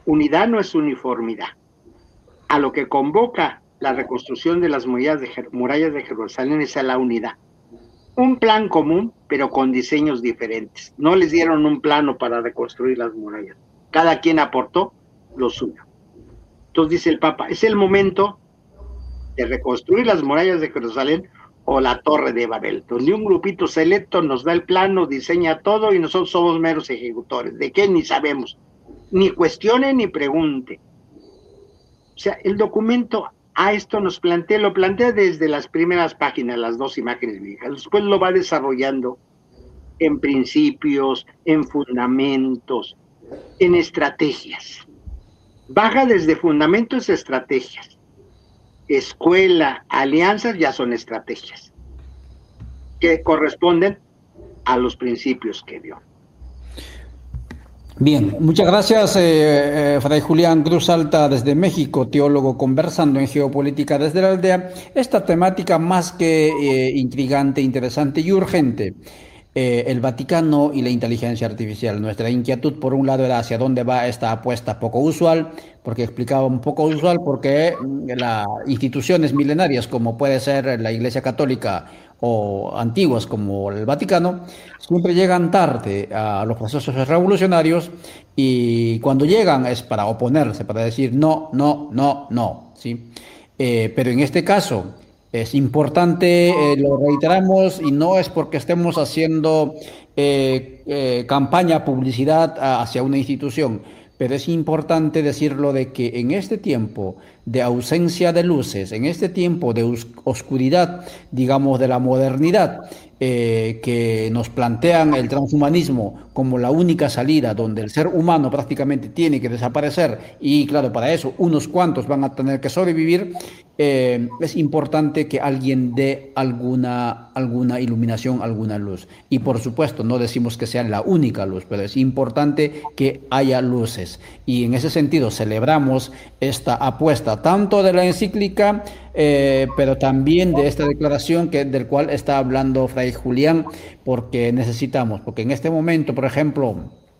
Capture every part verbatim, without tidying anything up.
Unidad no es uniformidad. A lo que convoca la reconstrucción de las murallas de, Jer murallas de Jerusalén es a la unidad. Un plan común, pero con diseños diferentes. No les dieron un plano para reconstruir las murallas. Cada quien aportó lo suyo. Entonces dice el Papa, es el momento de reconstruir las murallas de Jerusalén o la Torre de Babel, donde un grupito selecto nos da el plano, diseña todo y nosotros somos meros ejecutores. ¿De qué? Ni sabemos. Ni cuestione ni pregunte. O sea, el documento a esto nos plantea, lo plantea desde las primeras páginas, las dos imágenes viejas. Después lo va desarrollando en principios, en fundamentos, en estrategias. Baja desde fundamentos a estrategias. Escuela, alianzas ya son estrategias que corresponden a los principios que dio. Bien, muchas gracias, eh, eh, Fray Julián Cruz Alta desde México, teólogo conversando en Geopolítica desde la Aldea. Esta temática más que eh, intrigante, interesante y urgente. Eh, el Vaticano y la inteligencia artificial. Nuestra inquietud, por un lado, era hacia dónde va esta apuesta poco usual, porque explicaba un poco usual, porque las instituciones milenarias, como puede ser la Iglesia Católica o antiguas como el Vaticano, siempre llegan tarde a los procesos revolucionarios y cuando llegan es para oponerse, para decir no, no, no, no, ¿sí? Eh, pero en este caso es importante, eh, lo reiteramos, y no es porque estemos haciendo eh, eh, campaña, publicidad hacia una institución, pero es importante decirlo de que en este tiempo de ausencia de luces, en este tiempo de oscuridad, digamos, de la modernidad, eh, que nos plantean el transhumanismo como la única salida, donde el ser humano prácticamente tiene que desaparecer, y claro, para eso unos cuantos van a tener que sobrevivir, eh, es importante que alguien dé alguna, alguna iluminación, alguna luz. Y por supuesto, no decimos que sea la única luz, pero es importante que haya luces. Y en ese sentido celebramos esta apuesta tanto de la encíclica, eh, pero también de esta declaración que, del cual está hablando Fray Julián, porque necesitamos, porque en este momento, por ejemplo,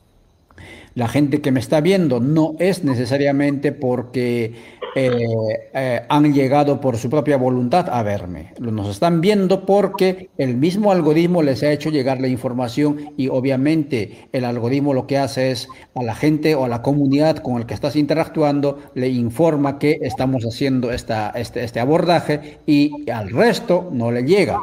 la gente que me está viendo no es necesariamente porque eh, eh, han llegado por su propia voluntad a verme. Nos están viendo porque el mismo algoritmo les ha hecho llegar la información y obviamente el algoritmo lo que hace es a la gente o a la comunidad con la que estás interactuando le informa que estamos haciendo esta, este, este abordaje y al resto no le llega.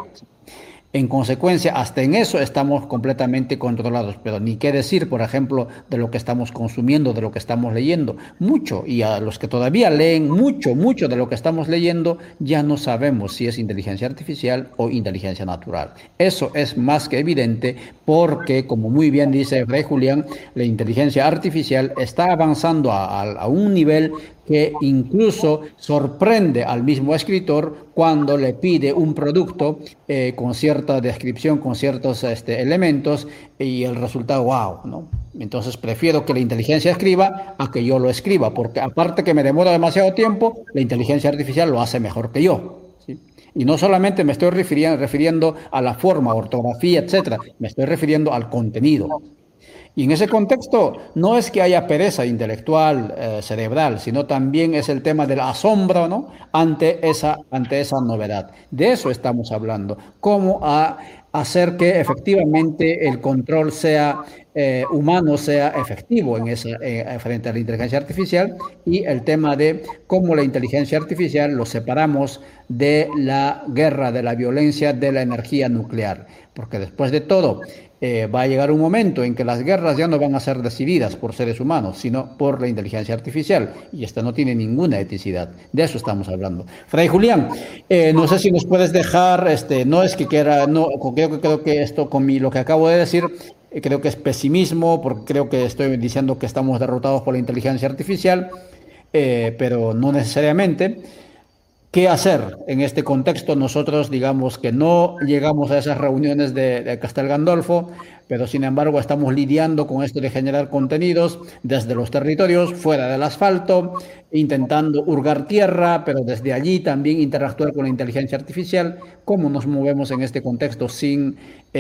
En consecuencia, hasta en eso estamos completamente controlados, pero ni qué decir, por ejemplo, de lo que estamos consumiendo, de lo que estamos leyendo. Mucho, y a los que todavía leen mucho, mucho de lo que estamos leyendo, ya no sabemos si es inteligencia artificial o inteligencia natural. Eso es más que evidente porque, como muy bien dice Fray Julián, la inteligencia artificial está avanzando a, a, a un nivel que incluso sorprende al mismo escritor cuando le pide un producto eh, con cierta descripción, con ciertos este, elementos y el resultado, wow, ¿no? Entonces prefiero que la inteligencia escriba a que yo lo escriba, porque aparte que me demora demasiado tiempo, la inteligencia artificial lo hace mejor que yo, ¿sí? Y no solamente me estoy refiriendo, refiriendo a la forma, ortografía, etcétera, me estoy refiriendo al contenido. Y en ese contexto no es que haya pereza intelectual, eh, cerebral, sino también es el tema del asombro, ¿no? Ante esa, ante esa novedad. De eso estamos hablando. Cómo a, hacer que efectivamente el control sea eh, humano, sea efectivo en esa, eh, frente a la inteligencia artificial y el tema de cómo la inteligencia artificial lo separamos de la guerra, de la violencia, de la energía nuclear. Porque después de todo, eh, va a llegar un momento en que las guerras ya no van a ser decididas por seres humanos, sino por la inteligencia artificial, y esta no tiene ninguna eticidad. De eso estamos hablando. Fray Julián, eh, no sé si nos puedes dejar, este, no es que quiera, no, creo que creo que esto con mi, lo que acabo de decir, eh, creo que es pesimismo, porque creo que estoy diciendo que estamos derrotados por la inteligencia artificial, eh, pero no necesariamente. ¿Qué hacer en este contexto? Nosotros, digamos que no llegamos a esas reuniones de, de Castel Gandolfo, pero sin embargo estamos lidiando con esto de generar contenidos desde los territorios, fuera del asfalto, intentando hurgar tierra, pero desde allí también interactuar con la inteligencia artificial. ¿Cómo nos movemos en este contexto sin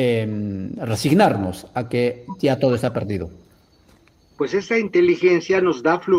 eh, resignarnos a que ya todo está perdido? Pues esa inteligencia nos da